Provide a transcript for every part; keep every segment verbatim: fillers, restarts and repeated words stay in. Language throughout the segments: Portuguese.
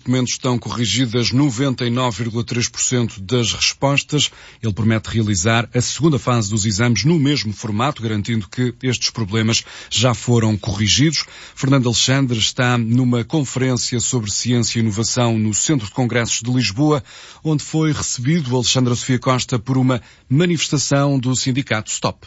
documento estão corrigidas noventa e nove vírgula três por cento das respostas. Ele promete realizar a segunda fase dos exames no mesmo formato, garantindo que estes problemas já foram corrigidos. Fernando Alexandre está numa conferência sobre ciência e inovação no Centro de Congressos de Lisboa, onde foi recebido Alexandra Sofia Costa por uma manifestação do sindicato Stop.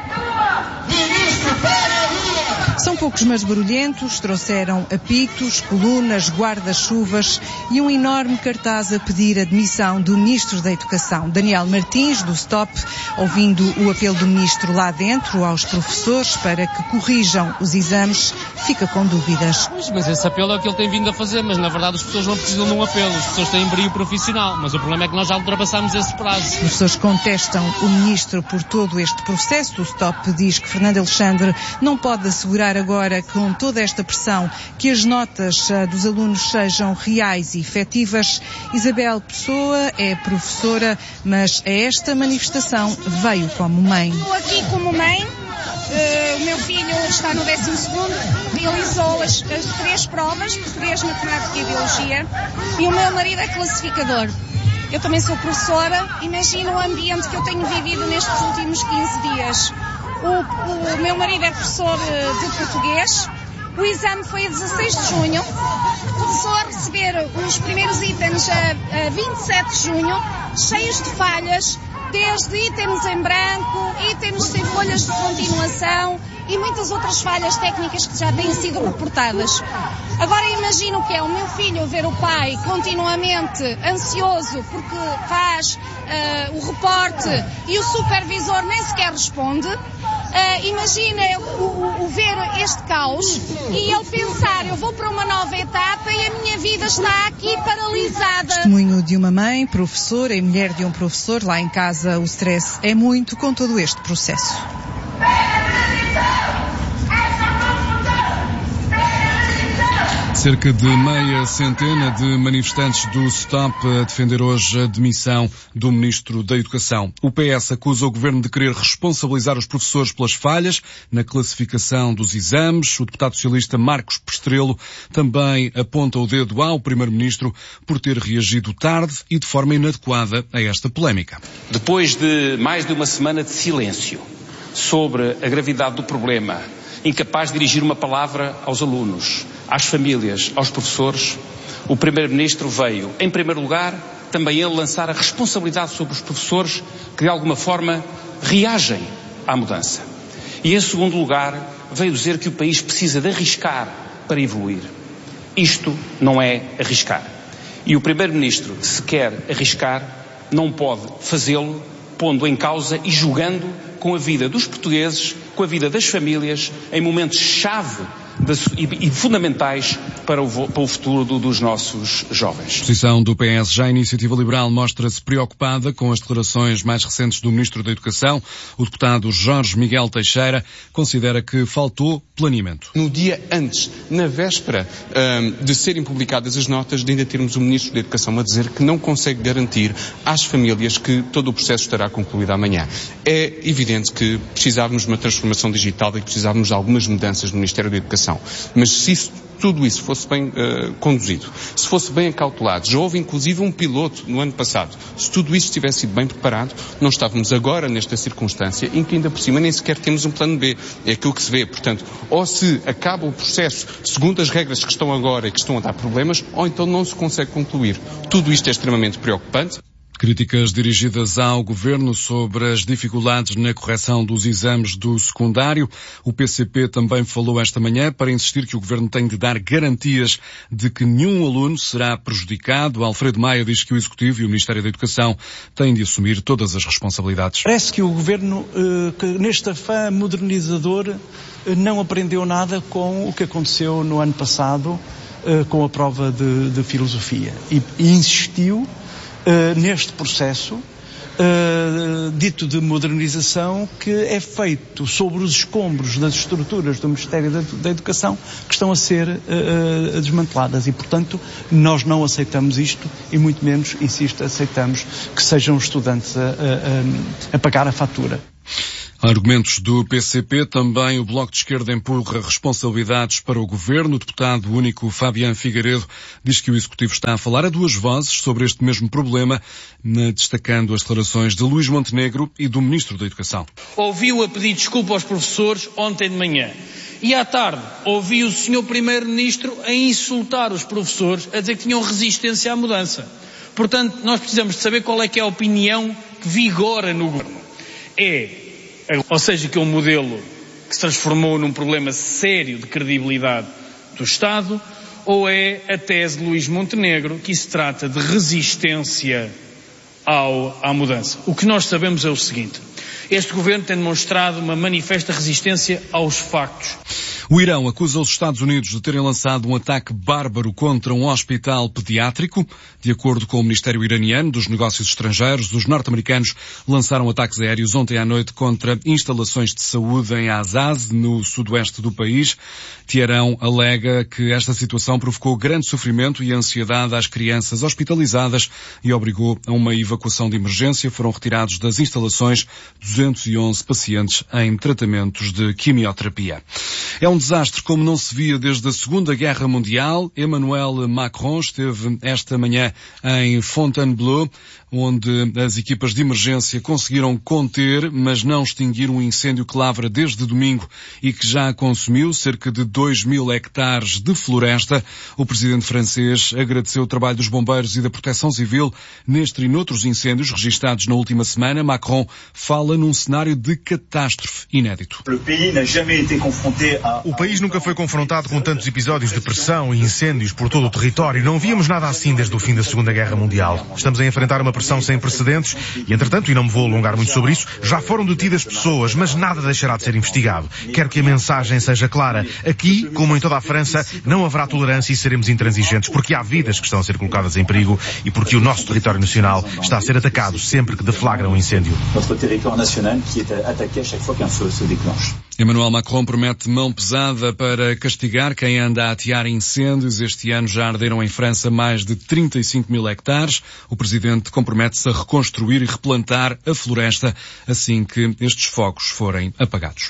São poucos, mas barulhentos, trouxeram apitos, colunas, guarda-chuvas e um enorme cartaz a pedir a demissão do Ministro da Educação, Daniel Martins, do Stop, ouvindo o apelo do Ministro lá dentro aos professores para que corrijam os exames, fica com dúvidas. Mas, mas esse apelo é o que ele tem vindo a fazer, mas na verdade as pessoas não precisam de um apelo, as pessoas têm brio profissional, mas o problema é que nós já ultrapassámos esse prazo. Os professores contestam o Ministro por todo este processo. O Stop diz que Fernando Alexandre não pode assegurar agora, com toda esta pressão, que as notas uh, dos alunos sejam reais e efetivas. Isabel Pessoa é professora, mas a esta manifestação veio como mãe. Estou aqui como mãe. Uh, o meu filho está no décimo segundo, realizou as, as três provas, português, matemática e biologia, e o meu marido é classificador. Eu também sou professora. Imagina o ambiente que eu tenho vivido nestes últimos quinze dias. O, o meu marido é professor de português. O exame foi a dezasseis de junho. Começou a receber os primeiros itens a, a vinte e sete de junho, cheios de falhas, desde itens em branco, itens sem folhas de continuação e muitas outras falhas técnicas que já têm sido reportadas. Agora imagino que é o meu filho ver o pai continuamente ansioso porque faz uh, o reporte e o supervisor nem sequer responde. Uh, imagina o, o, o ver este caos e ele pensar, eu vou para uma nova etapa e a minha vida está aqui paralisada. Testemunho de uma mãe, professora e mulher de um professor. Lá em casa o stress é muito com todo este processo. Cerca de meia centena de manifestantes do Stop a defender hoje a demissão do Ministro da Educação. O P S acusa o Governo de querer responsabilizar os professores pelas falhas na classificação dos exames. O deputado socialista Marcos Pestrelo também aponta o dedo ao Primeiro-Ministro por ter reagido tarde e de forma inadequada a esta polémica. Depois de mais de uma semana de silêncio sobre a gravidade do problema, incapaz de dirigir uma palavra aos alunos, às famílias, aos professores, o Primeiro-Ministro veio, em primeiro lugar, também ele lançar a responsabilidade sobre os professores que de alguma forma reagem à mudança. E em segundo lugar, veio dizer que o país precisa de arriscar para evoluir. Isto não é arriscar. E o Primeiro-Ministro, se quer arriscar, não pode fazê-lo pondo em causa e jogando com a vida dos portugueses, com a vida das famílias, em momentos-chave e fundamentais para o, para o futuro do, dos nossos jovens. A posição do P S, já a Iniciativa Liberal, mostra-se preocupada com as declarações mais recentes do Ministro da Educação. O deputado Jorge Miguel Teixeira considera que faltou planeamento. No dia antes, na véspera um, de serem publicadas as notas, de ainda termos o Ministro da Educação a dizer que não consegue garantir às famílias que todo o processo estará concluído amanhã. É evidente que precisávamos de uma transformação digital e que precisávamos de algumas mudanças no Ministério da Educação. Mas se isso, tudo isso fosse bem uh, conduzido, se fosse bem acautelado, já houve inclusive um piloto no ano passado, se tudo isso tivesse sido bem preparado, não estávamos agora nesta circunstância em que ainda por cima nem sequer temos um plano B. É aquilo que se vê. Portanto, ou se acaba o processo segundo as regras que estão agora e que estão a dar problemas, ou então não se consegue concluir. Tudo isto é extremamente preocupante. Críticas dirigidas ao Governo sobre as dificuldades na correção dos exames do secundário. O P C P também falou esta manhã para insistir que o Governo tem de dar garantias de que nenhum aluno será prejudicado. Alfredo Maia diz que o Executivo e o Ministério da Educação têm de assumir todas as responsabilidades. Parece que o Governo, que neste afã modernizador, não aprendeu nada com o que aconteceu no ano passado com a prova de, de filosofia e, e insistiu Uh, neste processo uh, dito de modernização que é feito sobre os escombros das estruturas do Ministério da, da Educação que estão a ser uh, uh, desmanteladas e, portanto, nós não aceitamos isto e muito menos, insisto, aceitamos que sejam os estudantes a, a, a pagar a fatura. Argumentos do P C P, também o Bloco de Esquerda empurra responsabilidades para o Governo. O deputado único Fabián Figueiredo diz que o Executivo está a falar a duas vozes sobre este mesmo problema, destacando as declarações de Luís Montenegro e do Ministro da Educação. Ouviu a pedir desculpa aos professores ontem de manhã e à tarde ouvi o senhor Primeiro-Ministro a insultar os professores, a dizer que tinham resistência à mudança. Portanto, nós precisamos de saber qual é que é a opinião que vigora no Governo. É Ou seja, que é um modelo que se transformou num problema sério de credibilidade do Estado, ou é a tese de Luís Montenegro, que se trata de resistência ao, à mudança. O que nós sabemos é o seguinte: este Governo tem demonstrado uma manifesta resistência aos factos. O Irão acusa os Estados Unidos de terem lançado um ataque bárbaro contra um hospital pediátrico. De acordo com o Ministério Iraniano dos Negócios Estrangeiros, os norte-americanos lançaram ataques aéreos ontem à noite contra instalações de saúde em Azaz, no sudoeste do país. Teherão alega que esta situação provocou grande sofrimento e ansiedade às crianças hospitalizadas e obrigou a uma evacuação de emergência. Foram retirados das instalações duzentos e onze pacientes em tratamentos de quimioterapia. É um desastre como não se via desde a Segunda Guerra Mundial. Emmanuel Macron esteve esta manhã em Fontainebleau, onde as equipas de emergência conseguiram conter, mas não extinguir um incêndio que lavra desde domingo e que já consumiu cerca de dois mil hectares de floresta. O presidente francês agradeceu o trabalho dos bombeiros e da Proteção Civil neste e noutros incêndios registados na última semana. Macron fala num cenário de catástrofe inédito. O país nunca foi confrontado com tantos episódios de pressão e incêndios por todo o território. Não víamos nada assim desde o fim da Segunda Guerra Mundial. Estamos a enfrentar uma pressão sem precedentes e, entretanto, e não me vou alongar muito sobre isso, já foram detidas pessoas, mas nada deixará de ser investigado. Quero que a mensagem seja clara. Aqui, como em toda a França, não haverá tolerância e seremos intransigentes, porque há vidas que estão a ser colocadas em perigo e porque o nosso território nacional está a ser atacado sempre que deflagra um incêndio. Emmanuel Macron promete mão pesada para castigar quem anda a atear incêndios. Este ano já arderam em França mais de trinta e cinco mil hectares. O presidente compromete-se a reconstruir e replantar a floresta assim que estes fogos forem apagados.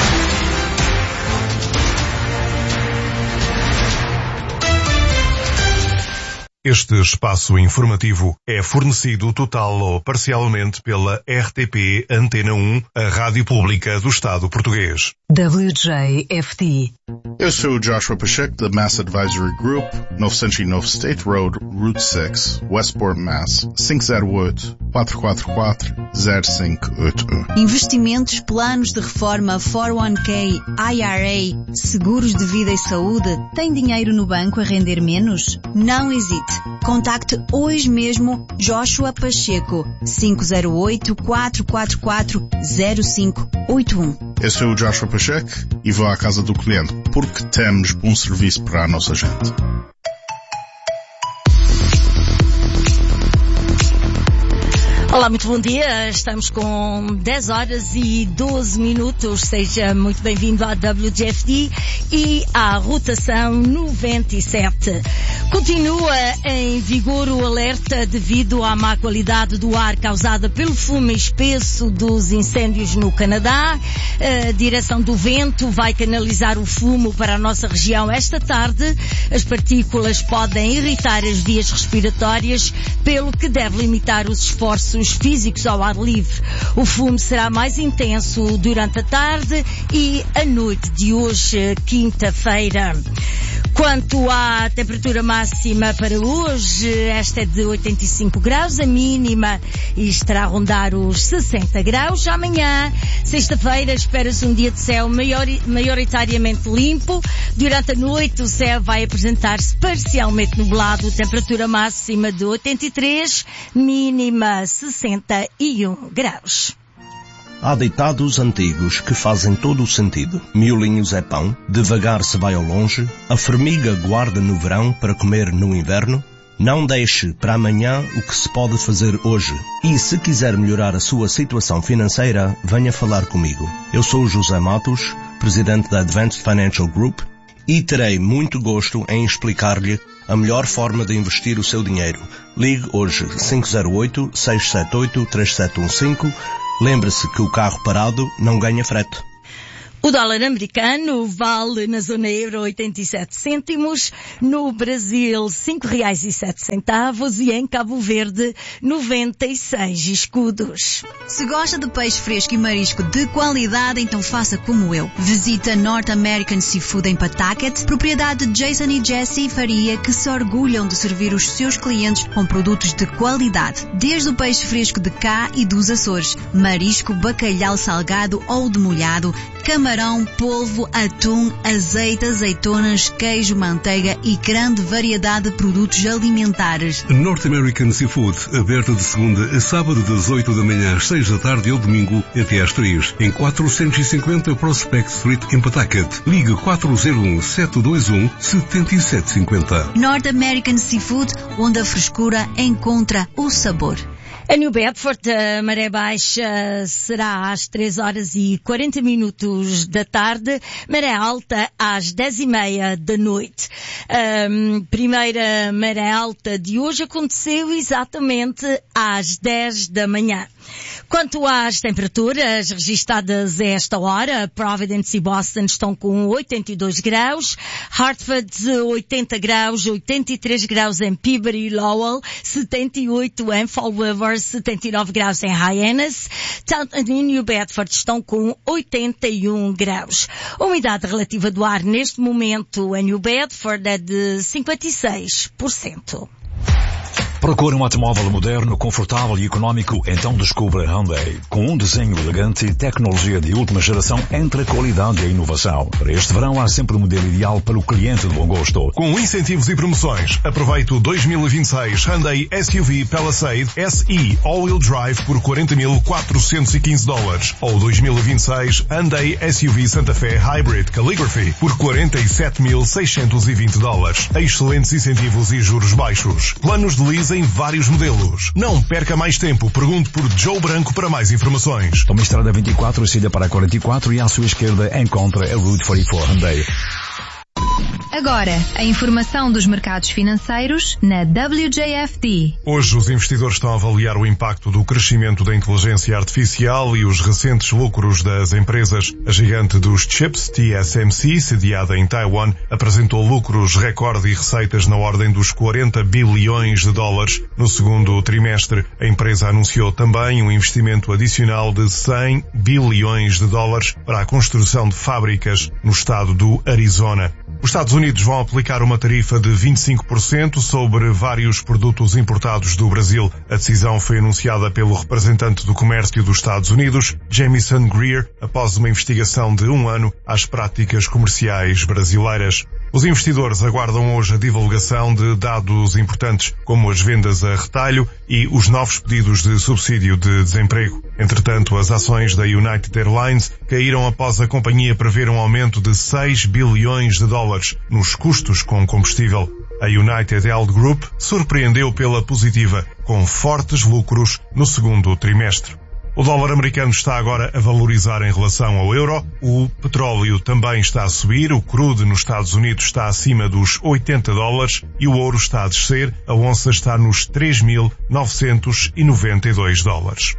Este espaço informativo é fornecido total ou parcialmente pela R T P Antena um, a rádio pública do Estado português. W J F D. Eu sou o Joshua Pacheco, da Mass Advisory Group, novecentos e nove State Road, Route seis, Westport, Mass. cinco zero oito, quatro quatro quatro, zero cinco oito um. Investimentos, planos de reforma, quatro um K, I R A, seguros de vida e saúde. Tem dinheiro no banco a render menos? Não hesite. Contacte hoje mesmo Joshua Pacheco, cinco zero oito, quatro quatro quatro, zero cinco oito um. Eu sou o Joshua Pacheco e vou à casa do cliente porque temos bom serviço para a nossa gente. Olá, muito bom dia. Estamos com dez horas e doze minutos. Seja muito bem-vindo à W J F D e à rotação noventa e sete. Continua em vigor o alerta devido à má qualidade do ar causada pelo fumo espesso dos incêndios no Canadá. A direção do vento vai canalizar o fumo para a nossa região esta tarde. As partículas podem irritar as vias respiratórias, pelo que deve limitar os esforços físicos ao ar livre. O fumo será mais intenso durante a tarde e a noite de hoje, quinta-feira. Quanto à temperatura máxima para hoje, esta é de oitenta e cinco graus, a mínima estará a rondar os sessenta graus. Amanhã, sexta-feira, espera-se um dia de céu maior, maioritariamente limpo. Durante a noite o céu vai apresentar-se parcialmente nublado, temperatura máxima de oitenta e três, mínima sessenta e um graus. Há ditados antigos que fazem todo o sentido. Miolinhos é pão, devagar se vai ao longe, a formiga guarda no verão para comer no inverno. Não deixe para amanhã o que se pode fazer hoje. E se quiser melhorar a sua situação financeira, venha falar comigo. Eu sou José Matos, presidente da Advanced Financial Group, e terei muito gosto em explicar-lhe a melhor forma de investir o seu dinheiro. Ligue hoje cinco zero oito, seis sete oito, três sete um cinco Lembre-se que o carro parado não ganha frete. O dólar americano vale na zona euro oitenta e sete cêntimos, no Brasil cinco reais e sete centavos e em Cabo Verde noventa e seis escudos. Se gosta de peixe fresco e marisco de qualidade, então faça como eu. Visita North American Seafood em Pawtucket, propriedade de Jason e Jessie Faria, que se orgulham de servir os seus clientes com produtos de qualidade. Desde o peixe fresco de cá e dos Açores, marisco, bacalhau salgado ou demolhado, camarão, polvo, atum, azeite, azeitonas, queijo, manteiga e grande variedade de produtos alimentares. North American Seafood, aberto de segunda a sábado das oito da manhã às seis da tarde ou domingo até às três, em quatrocentos e cinquenta Prospect Street em Pawtucket. Ligue quatro zero um, sete dois um, sete sete cinco zero. North American Seafood, onde a frescura encontra o sabor. A New Bedford, a maré baixa será às três horas e quarenta minutos da tarde, maré alta às dez e meia da noite. A primeira maré alta de hoje aconteceu exatamente às dez da manhã. Quanto às temperaturas registadas a esta hora, Providence e Boston estão com oitenta e dois graus, Hartford oitenta graus, oitenta e três graus em Peabody e Lowell, setenta e oito em Fall River, setenta e nove graus em Hyannis, Taunton e New Bedford estão com oitenta e um graus. A umidade relativa do ar neste momento em New Bedford é de cinquenta e seis por cento. Procure um automóvel moderno, confortável e económico? Então descubra Hyundai. Com um desenho elegante e tecnologia de última geração entre a qualidade e a inovação. Para este verão há sempre o modelo ideal para o cliente de bom gosto. Com incentivos e promoções, aproveite o dois mil e vinte e seis Hyundai S U V Palisade S E All-Wheel Drive por quarenta mil quatrocentos e quinze dólares. Ou dois mil e vinte e seis Hyundai S U V Santa Fe Hybrid Calligraphy por quarenta e sete mil seiscentos e vinte dólares. Excelentes incentivos e juros baixos. Planos de lease em vários modelos. Não perca mais tempo. Pergunte por Joe Branco para mais informações. Tome a estrada vinte e quatro, siga para a quarenta e quatro e à sua esquerda encontra a Route quarenta e quatro Hyundai. Agora, a informação dos mercados financeiros na W J F D. Hoje os investidores estão a avaliar o impacto do crescimento da inteligência artificial e os recentes lucros das empresas. A gigante dos chips, T S M C, sediada em Taiwan, apresentou lucros recorde e receitas na ordem dos quarenta bilhões de dólares. No segundo trimestre, a empresa anunciou também um investimento adicional de cem bilhões de dólares para a construção de fábricas no estado do Arizona. Os Estados Unidos vão aplicar uma tarifa de vinte e cinco por cento sobre vários produtos importados do Brasil. A decisão foi anunciada pelo representante do comércio dos Estados Unidos, Jamieson Greer, após uma investigação de um ano às práticas comerciais brasileiras. Os investidores aguardam hoje a divulgação de dados importantes, como as vendas a retalho e os novos pedidos de subsídio de desemprego. Entretanto, as ações da United Airlines caíram após a companhia prever um aumento de seis bilhões de dólares nos custos com combustível. A United Health Group surpreendeu pela positiva, com fortes lucros no segundo trimestre. O dólar americano está agora a valorizar em relação ao euro, o petróleo também está a subir, o crude nos Estados Unidos está acima dos oitenta dólares e o ouro está a descer, a onça está nos três mil novecentos e noventa e dois dólares.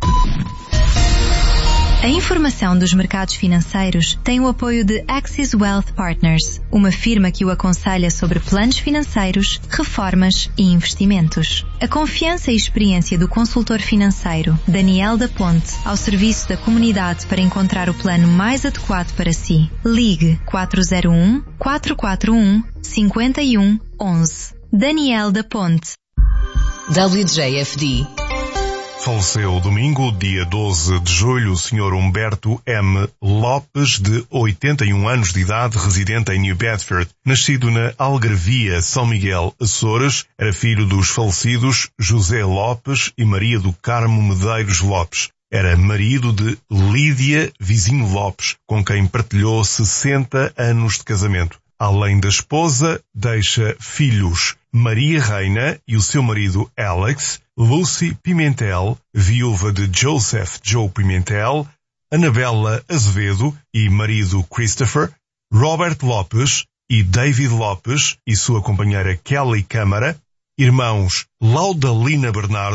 A informação dos mercados financeiros tem o apoio de Axis Wealth Partners, uma firma que o aconselha sobre planos financeiros, reformas e investimentos. A confiança e experiência do consultor financeiro Daniel da Ponte ao serviço da comunidade para encontrar o plano mais adequado para si. Ligue quatro zero um, quatro quatro um, cinco um um um. Daniel da Ponte. W J F D. Faleceu domingo, dia doze de julho, o senhor Humberto M. Lopes, de oitenta e um anos de idade, residente em New Bedford. Nascido na Algarvia, São Miguel, Açores, era filho dos falecidos José Lopes e Maria do Carmo Medeiros Lopes. Era marido de Lídia Vizinho Lopes, com quem partilhou sessenta anos de casamento. Além da esposa, deixa filhos Maria Reina e o seu marido Alex, Lucy Pimentel, viúva de Joseph Joe Pimentel, Anabela Azevedo e marido Christopher, Robert Lopes e David Lopes e sua companheira Kelly Câmara, irmãos Laudalina Bernardo,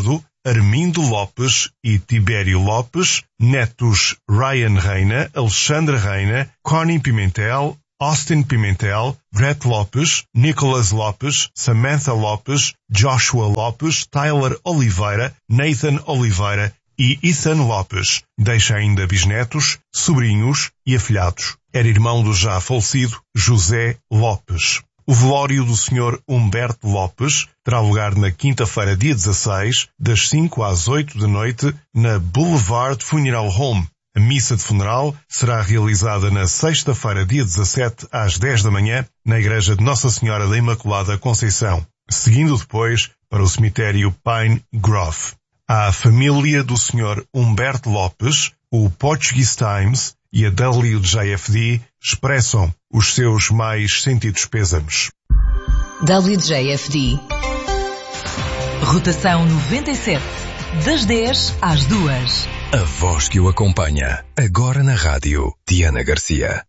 Armindo Lopes e Tibério Lopes, netos Ryan Reina, Alexandra Reina, Connie Pimentel, Austin Pimentel, Brett Lopes, Nicholas Lopes, Samantha Lopes, Joshua Lopes, Tyler Oliveira, Nathan Oliveira e Ethan Lopes. Deixa ainda bisnetos, sobrinhos e afilhados. Era irmão do já falecido José Lopes. O velório do senhor Humberto Lopes terá lugar na quinta-feira, dia dezasseis, das cinco às oito da noite, na Boulevard Funeral Home. A missa de funeral será realizada na sexta-feira, dia dezassete, às dez da manhã, na Igreja de Nossa Senhora da Imaculada Conceição, seguindo depois para o cemitério Pine Grove. À família do senhor Humberto Lopes, o Portuguese Times e a W J F D expressam os seus mais sentidos pêsames. W J F D. Rotação noventa e sete, das dez às duas. A voz que o acompanha, agora na rádio, Diana Garcia.